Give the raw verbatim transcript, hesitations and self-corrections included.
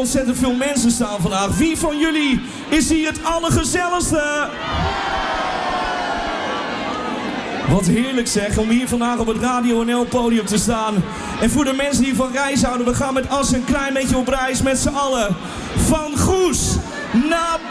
ontzettend veel mensen staan vandaag. Wie van jullie is hier het allergezelligste? Wat heerlijk zeg, om hier vandaag op het Radio N L podium te staan. En voor de mensen die van reis houden, we gaan met Assen een klein beetje op reis met z'n allen. Van Goes naar